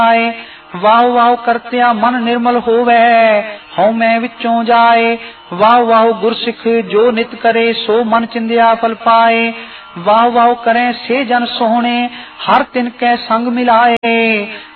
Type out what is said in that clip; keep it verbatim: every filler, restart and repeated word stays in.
आए। वाह वाह करत्या मन निर्मल होवे, हਉ मैं विचों जाए। वाह वाह गुरसिख जो नित करे, सो मन चिंदिया फल पाए। वाह वाह करें से जन सोहणे, हर तिनकै संग मिलाए।